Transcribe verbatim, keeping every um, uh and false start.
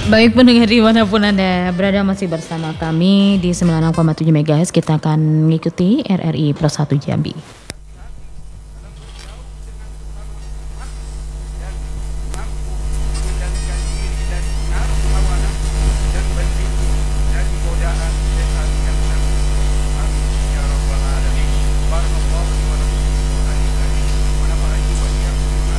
Baik pendengar dimanapun Anda berada, masih bersama kami di sembilan puluh enam koma tujuh megahertz. Kita akan mengikuti R R I Pro satu Jambi.